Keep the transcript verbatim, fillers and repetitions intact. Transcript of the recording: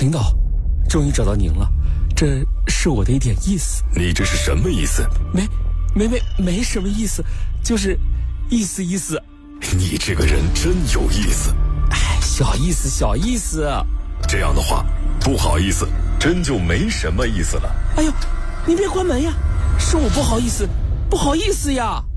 领导，终于找到您了，这是我的一点意思。 你这是什么意思？ 没没没没什么意思，就是意思意思。 你这个人真有意思。 哎，小意思小意思。 这样的话，不好意思，真就没什么意思了。 哎呦，您别关门呀，是我不好意思，不好意思呀。